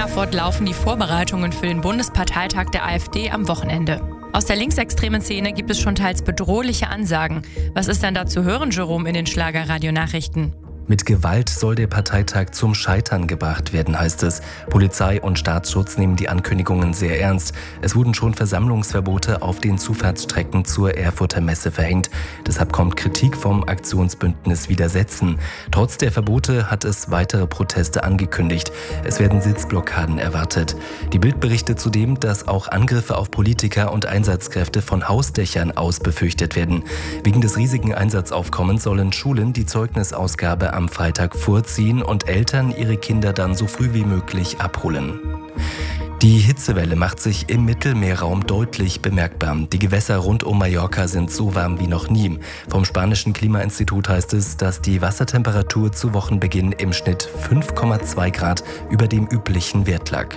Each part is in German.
Erfurt laufen die Vorbereitungen für den Bundesparteitag der AfD am Wochenende. Aus der linksextremen Szene gibt es schon teils bedrohliche Ansagen. Was ist denn da zu hören, Jerome, in den Schlager-Radio-Nachrichten? Mit Gewalt soll der Parteitag zum Scheitern gebracht werden, heißt es. Polizei und Staatsschutz nehmen die Ankündigungen sehr ernst. Es wurden schon Versammlungsverbote auf den Zufahrtsstrecken zur Erfurter Messe verhängt. Deshalb kommt Kritik vom Aktionsbündnis Widersetzen. Trotz der Verbote hat es weitere Proteste angekündigt. Es werden Sitzblockaden erwartet. Die Bild berichtet zudem, dass auch Angriffe auf Politiker und Einsatzkräfte von Hausdächern aus befürchtet werden. Wegen des riesigen Einsatzaufkommens sollen Schulen die Zeugnisausgabe am Freitag vorziehen und Eltern ihre Kinder dann so früh wie möglich abholen. Die Hitzewelle macht sich im Mittelmeerraum deutlich bemerkbar. Die Gewässer rund um Mallorca sind so warm wie noch nie. Vom spanischen Klimainstitut heißt es, dass die Wassertemperatur zu Wochenbeginn im Schnitt 5,2 Grad über dem üblichen Wert lag.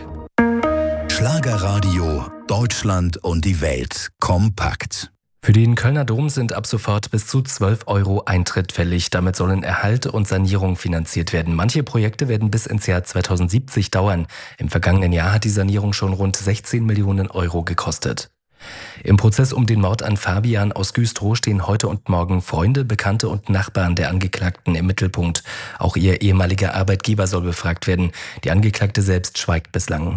Schlagerradio, Deutschland und die Welt kompakt. Für den Kölner Dom sind ab sofort bis zu 12 € Eintritt fällig. Damit sollen Erhalt und Sanierung finanziert werden. Manche Projekte werden bis ins Jahr 2070 dauern. Im vergangenen Jahr hat die Sanierung schon rund 16 Millionen € gekostet. Im Prozess um den Mord an Fabian aus Güstrow stehen heute und morgen Freunde, Bekannte und Nachbarn der Angeklagten im Mittelpunkt. Auch ihr ehemaliger Arbeitgeber soll befragt werden. Die Angeklagte selbst schweigt bislang.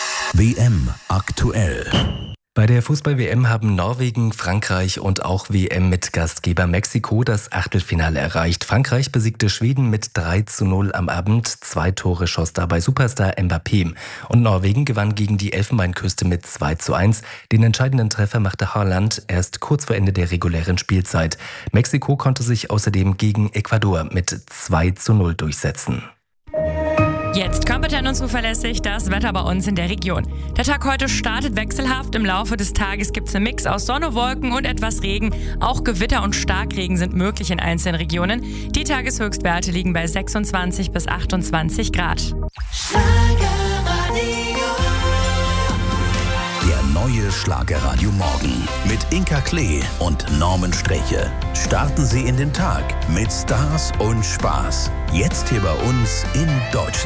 WM aktuell. Bei der Fußball-WM haben Norwegen, Frankreich und auch WM-Mitgastgeber Mexiko das Achtelfinale erreicht. Frankreich besiegte Schweden mit 3:0 am Abend. 2 Tore schoss dabei Superstar Mbappé. Und Norwegen gewann gegen die Elfenbeinküste mit 2:1. Den entscheidenden Treffer machte Haaland erst kurz vor Ende der regulären Spielzeit. Mexiko konnte sich außerdem gegen Ecuador mit 2:0 durchsetzen. Jetzt kompetent und zuverlässig das Wetter bei uns in der Region. Der Tag heute startet wechselhaft. Im Laufe des Tages gibt es einen Mix aus Sonne, Wolken und etwas Regen. Auch Gewitter und Starkregen sind möglich in einzelnen Regionen. Die Tageshöchstwerte liegen bei 26 bis 28 Grad. Der neue Schlagerradio Morgen mit Inka Klee und Norman Streche. Starten Sie in den Tag mit Stars und Spaß. Jetzt hier bei uns in Deutschland.